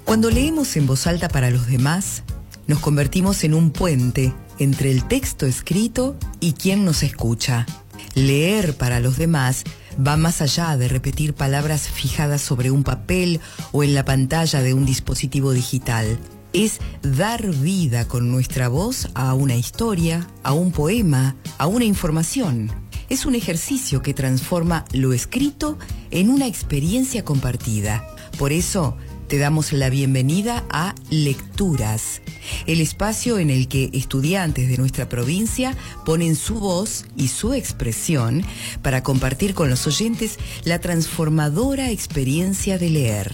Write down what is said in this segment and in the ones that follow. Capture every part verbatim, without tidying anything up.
Cuando leemos en voz alta para los demás, nos convertimos en un puente entre el texto escrito y quien nos escucha. Leer para los demás va más allá de repetir palabras fijadas sobre un papel o en la pantalla de un dispositivo digital. Es dar vida con nuestra voz a una historia, a un poema, a una información. Es un ejercicio que transforma lo escrito en una experiencia compartida. Por eso, te damos la bienvenida a Lecturas, el espacio en el que estudiantes de nuestra provincia ponen su voz y su expresión para compartir con los oyentes la transformadora experiencia de leer.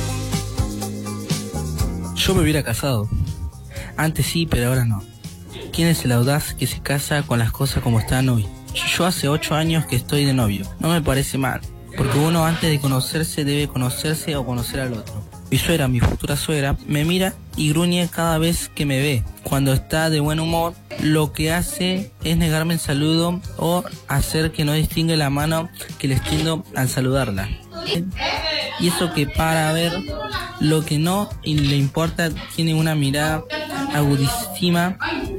Yo me hubiera casado. Antes sí, pero ahora no. ¿Quién es el audaz que se casa con las cosas como están hoy? Yo hace ocho años que estoy de novio. No me parece mal, porque uno antes de conocerse debe conocerse o conocer al otro. Mi suegra, mi futura suegra, me mira y gruñe cada vez que me ve. Cuando está de buen humor, lo que hace es negarme el saludo o hacer que no distingue la mano que le extiendo al saludarla. Y eso que para ver lo que no y le importa, tiene una mirada agudísima.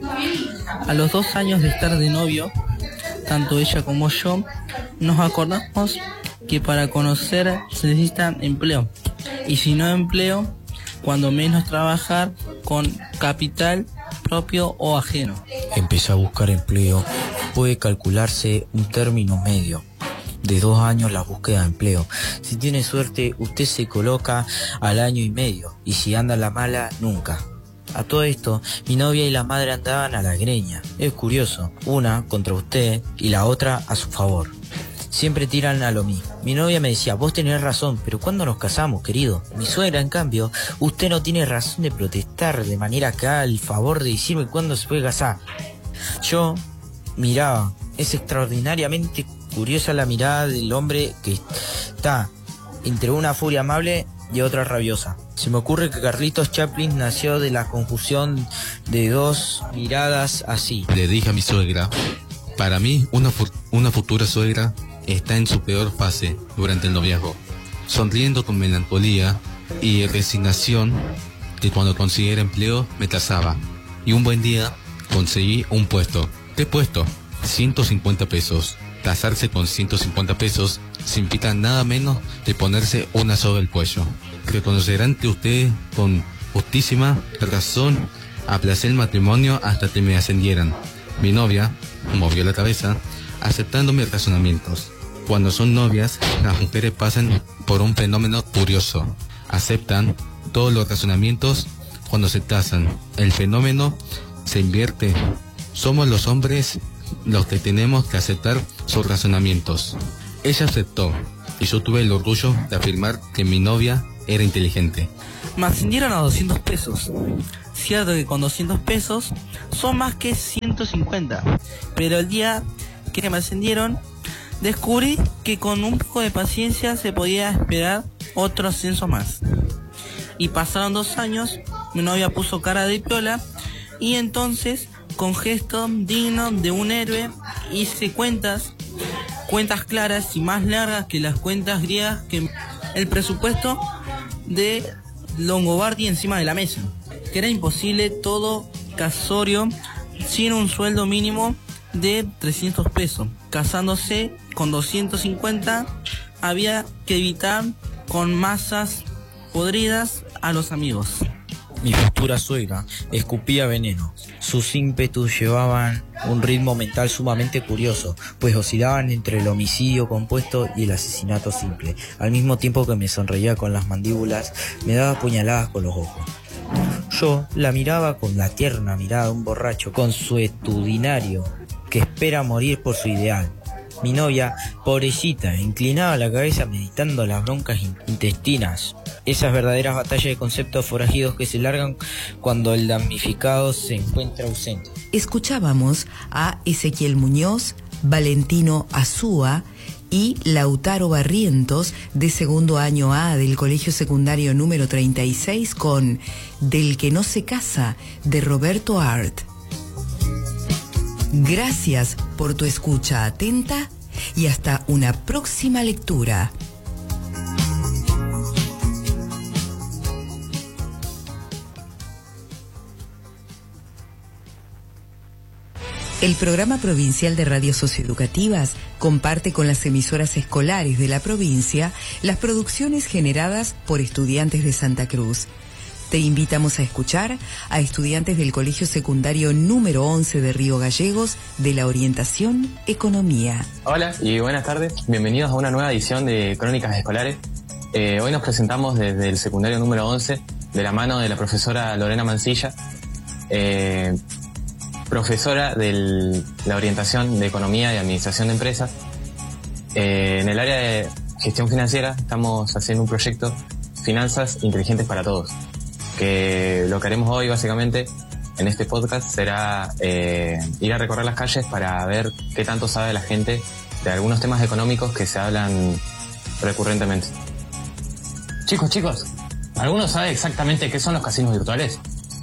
A los dos años de estar de novio, tanto ella como yo, nos acordamos que para conocer se necesita empleo. Y si no empleo, cuando menos trabajar con capital propio o ajeno. Empecé a buscar empleo. Puede calcularse un término medio de dos años la búsqueda de empleo. Si tiene suerte, usted se coloca al año y medio. Y si anda la mala, nunca. A todo esto, mi novia y la madre andaban a la greña. Es curioso, una contra usted y la otra a su favor. Siempre tiran a lo mismo. Mi novia me decía, vos tenés razón, pero ¿cuándo nos casamos, querido? Mi suegra, en cambio, usted no tiene razón de protestar de manera que haga el favor de decirme cuándo se puede casar. Yo miraba. Es extraordinariamente curiosa la mirada del hombre que está entre una furia amable y otra rabiosa. Se me ocurre que Carlitos Chaplin nació de la conjunción de dos miradas así. Le dije a mi suegra, para mí una, fu- una futura suegra está en su peor fase durante el noviazgo, sonriendo con melancolía y resignación que cuando consiguiera empleo me tasaba. Y un buen día conseguí un puesto. ¿Qué puesto? ciento cincuenta pesos. Casarse con ciento cincuenta pesos significa nada menos de ponerse una soga al cuello. Reconocerán ante ustedes con justísima razón aplacé el matrimonio hasta que me ascendieran. Mi novia movió la cabeza aceptando mis razonamientos. Cuando son novias, las mujeres pasan por un fenómeno curioso. Aceptan todos los razonamientos cuando se casan. El fenómeno se invierte. Somos los hombres los que tenemos que aceptar sus razonamientos. Ella aceptó y yo tuve el orgullo de afirmar que mi novia era inteligente. Me ascendieron a doscientos pesos. Cierto que con doscientos pesos son más que ciento cincuenta, pero el día que me ascendieron descubrí que con un poco de paciencia se podía esperar otro ascenso más. Y pasaron dos años, mi novia puso cara de piola y entonces, con gesto digno de un héroe, hice cuentas, cuentas claras y más largas que las cuentas griegas, que el presupuesto de Longobardi encima de la mesa, que era imposible todo casorio sin un sueldo mínimo de trescientos pesos. Casándose con doscientos cincuenta había que evitar con masas podridas a los amigos. Mi futura suegra escupía veneno. Sus ímpetus llevaban un ritmo mental sumamente curioso, pues oscilaban entre el homicidio compuesto y el asesinato simple. Al mismo tiempo que me sonreía con las mandíbulas, me daba puñaladas con los ojos. Yo la miraba con la tierna mirada de un borracho consuetudinario que espera morir por su ideal. Mi novia, pobrecita, inclinaba la cabeza meditando las broncas intestinas. Esas verdaderas batallas de conceptos forajidos que se largan cuando el damnificado se encuentra ausente. Escuchábamos a Ezequiel Muñoz, Valentino Azúa y Lautaro Barrientos, de segundo año A del Colegio Secundario número treinta y seis, con Del que no se casa, de Roberto Art. Gracias por tu escucha atenta y hasta una próxima lectura. El Programa Provincial de Radios Socioeducativas comparte con las emisoras escolares de la provincia las producciones generadas por estudiantes de Santa Cruz. Te invitamos a escuchar a estudiantes del Colegio Secundario número once de Río Gallegos de la orientación Economía. Hola y buenas tardes, bienvenidos a una nueva edición de Crónicas Escolares. Eh, hoy nos presentamos desde el secundario número once de la mano de la profesora Lorena Mancilla, eh, profesora de la orientación de Economía y Administración de Empresas. Eh, en el área de gestión financiera estamos haciendo un proyecto Finanzas Inteligentes para Todos, que lo que haremos hoy básicamente en este podcast será eh, ir a recorrer las calles para ver qué tanto sabe la gente de algunos temas económicos que se hablan recurrentemente. Chicos, chicos, ¿alguno sabe exactamente qué son los casinos virtuales?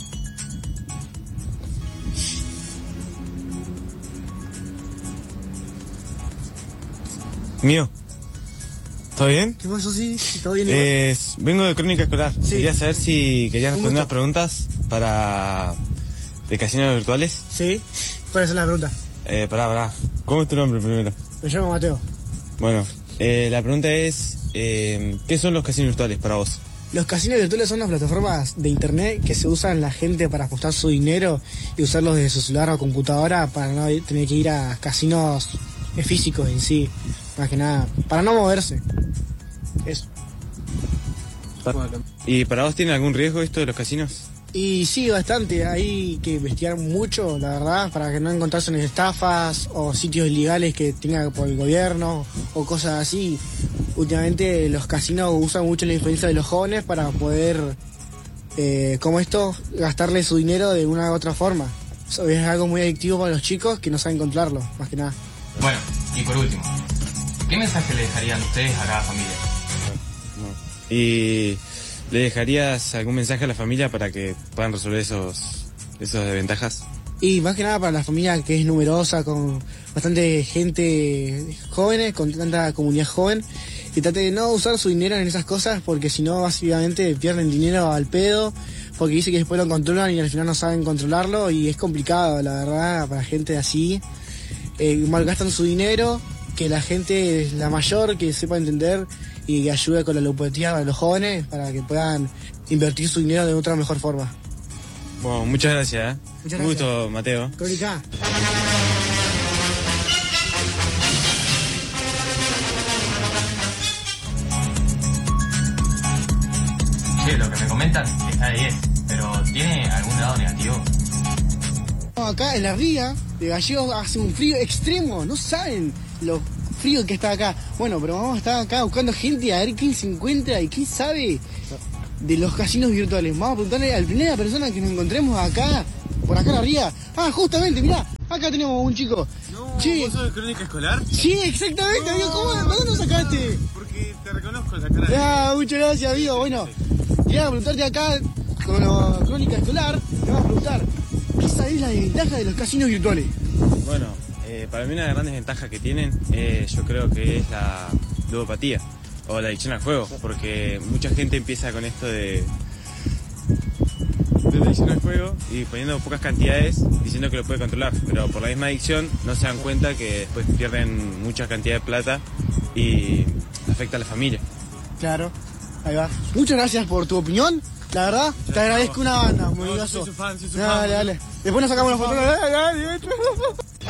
Mío, ¿todo bien? ¿Qué pasó? Sí, todo bien. Eh, vengo de Crónica Escolar. Sí. Quería saber si querías responder unas preguntas para de casinos virtuales. Sí, ¿cuál es la pregunta? Eh, pará, pará. ¿Cómo es tu nombre primero? Me llamo Mateo. Bueno, eh, la pregunta es, eh, ¿qué son los casinos virtuales para vos? Los casinos virtuales son las plataformas de internet que se usan la gente para apostar su dinero y usarlos desde su celular o computadora para no tener que ir a casinos físicos en sí, más que nada, para no moverse. Eso. ¿Y para vos tiene algún riesgo esto de los casinos? Y sí, bastante. Hay que investigar mucho, la verdad, para que no encontrarse en estafas o sitios ilegales que tenga por el gobierno o cosas así. Últimamente los casinos usan mucho la influencia de los jóvenes para poder, eh, como esto, gastarle su dinero de una u otra forma. Eso es algo muy adictivo para los chicos que no saben controlarlo, más que nada. Bueno, y por último, ¿qué mensaje le dejarían ustedes a cada familia? ¿Y le dejarías algún mensaje a la familia para que puedan resolver esos, esas desventajas? Y más que nada para la familia que es numerosa, con bastante gente jóvenes, con tanta comunidad joven, que trate de no usar su dinero en esas cosas porque si no básicamente pierden dinero al pedo, porque dice que después lo controlan y al final no saben controlarlo y es complicado, la verdad, para gente así. Eh, malgastan su dinero, que la gente, la mayor, que sepa entender y que ayude con la ludopatía a los jóvenes para que puedan invertir su dinero de otra mejor forma. Bueno, muchas gracias. ¿eh? Muchas Un gracias. gusto, Mateo. Crónica. Che, lo que me comentan está de diez, pero ¿tiene algún lado negativo? Acá en la ría de Gallegos hace un frío extremo, no saben lo frío que está acá. Bueno, pero vamos a estar acá buscando gente a ver quién se encuentra y quién sabe de los casinos virtuales. Vamos a preguntarle a la primera persona que nos encontremos acá, por acá en la ría. Ah, justamente, mirá, acá tenemos un chico. No, Sí. ¿vos sos de Crónica Escolar? Sí, exactamente, amigo. ¿Cómo? ¿De dónde lo sacaste? Porque te reconozco la cara de... Ah, muchas gracias, amigo. Bueno, quería preguntarte acá, con la Crónica Escolar, te vamos a preguntar, ¿qué sabés la desventaja de los casinos virtuales? Bueno, eh, para mí una de las grandes ventajas que tienen, eh, yo creo que es la ludopatía o la adicción al juego, porque mucha gente empieza con esto de, de la adicción al juego y poniendo pocas cantidades diciendo que lo puede controlar, pero por la misma adicción no se dan cuenta que después pierden mucha cantidad de plata y afecta a la familia. Claro, ahí va. Muchas gracias por tu opinión. La verdad, te agradezco una banda, muy No, graso. soy su fan, soy su Dale, fan. dale. Después nos sacamos la foto. Dale, dale, dale.